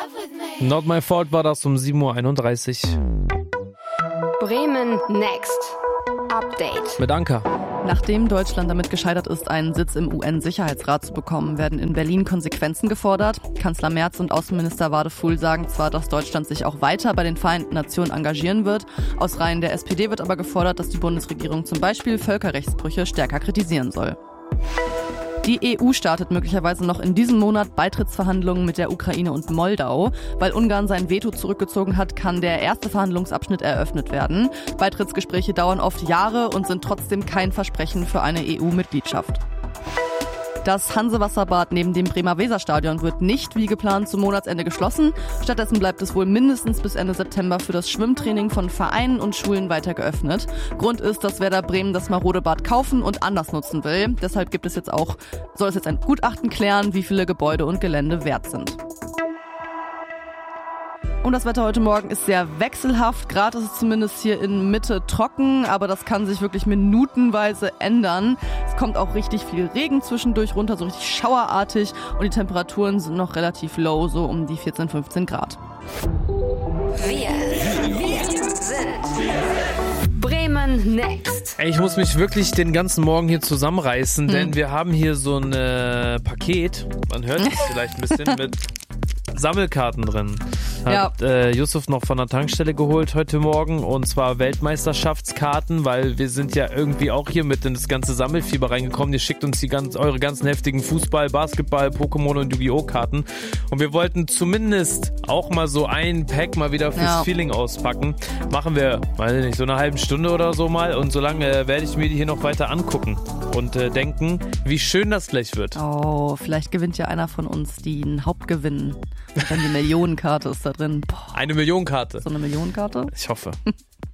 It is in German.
Not My Fault war das um 7.31 Uhr. Bremen Next. Update. Mit Anka. Nachdem Deutschland damit gescheitert ist, einen Sitz im UN-Sicherheitsrat zu bekommen, werden in Berlin Konsequenzen gefordert. Kanzler Merz und Außenminister Wadefuhl sagen zwar, dass Deutschland sich auch weiter bei den Vereinten Nationen engagieren wird. Aus Reihen der SPD wird aber gefordert, dass die Bundesregierung zum Beispiel Völkerrechtsbrüche stärker kritisieren soll. Die EU startet möglicherweise noch in diesem Monat Beitrittsverhandlungen mit der Ukraine und Moldau. Weil Ungarn sein Veto zurückgezogen hat, kann der erste Verhandlungsabschnitt eröffnet werden. Beitrittsgespräche dauern oft Jahre und sind trotzdem kein Versprechen für eine EU-Mitgliedschaft. Das Hansewasserbad neben dem Bremer Weserstadion wird nicht wie geplant zum Monatsende geschlossen. Stattdessen bleibt es wohl mindestens bis Ende September für das Schwimmtraining von Vereinen und Schulen weiter geöffnet. Grund ist, dass Werder Bremen das marode Bad kaufen und anders nutzen will. Deshalb soll es jetzt ein Gutachten klären, wie viele Gebäude und Gelände wert sind. Und das Wetter heute Morgen ist sehr wechselhaft. Gerade ist es zumindest hier in Mitte trocken, aber das kann sich wirklich minutenweise ändern. Es kommt auch richtig viel Regen zwischendurch runter, so richtig schauerartig. Und die Temperaturen sind noch relativ low, so um die 14, 15 Grad. Wir sind Bremen Next. Ich muss mich wirklich den ganzen Morgen hier zusammenreißen, denn wir haben hier so ein Paket, man hört es vielleicht ein bisschen, mit Sammelkarten drin. Hat Yusuf noch von der Tankstelle geholt heute Morgen, und zwar Weltmeisterschaftskarten, weil wir sind ja irgendwie auch hier mit in das ganze Sammelfieber reingekommen. Ihr schickt uns eure ganzen heftigen Fußball, Basketball, Pokémon und Yu-Gi-Oh! Karten, und wir wollten zumindest auch mal so ein Pack mal wieder fürs Feeling auspacken. Machen wir, weiß nicht, so eine halbe Stunde oder so mal, und solange werde ich mir die hier noch weiter angucken und denken, wie schön das gleich wird. Oh, vielleicht gewinnt ja einer von uns den Hauptgewinn. Und dann die Millionenkarte ist da drin. Boah. Eine Millionenkarte. So eine Millionenkarte? Ich hoffe.